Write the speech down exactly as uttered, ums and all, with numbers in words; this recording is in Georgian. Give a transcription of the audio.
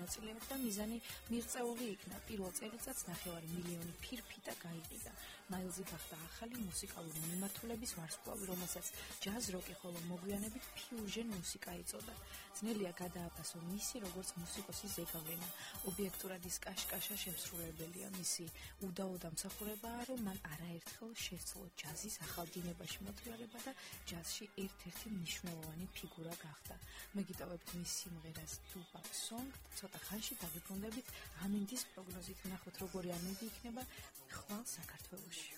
მონაწილეობდა და მიზანი მიღწეული იქნა. პირველ წელიწადს ნახევარი მილიონი ფირფიტა გაიყიდა. მაილზი გახდა ახალი მუსიკალური მიმართულების ვარსკვლავი, რომელსაც ჯაზ როკი, ხოლო მოგვიანებით ფიუჟენ მუსიკა ეწოდა. ძნელია გადააფასო მისი როგორც მუსიკოსის ზეგავლენა. ობიექტურად ის კაშკაშა შემსრულებელია. მისი უდაო დამსახურებაა, რომ მან არაერთხელ შესძლო ჯაზის ახალ დინებაში მოთვიარება და ჯაზში ერთ-ერთი მნიშვნელოვანი ფიგურა გახდა. მეგიტოვებთ მის სიმღერას Tupac Song. ცოტა ხანში დავიბრუნდებით ამინდის პროგნოზით, ნახოთ როგორი ამინდი იქნება ხვალ საქართველოში.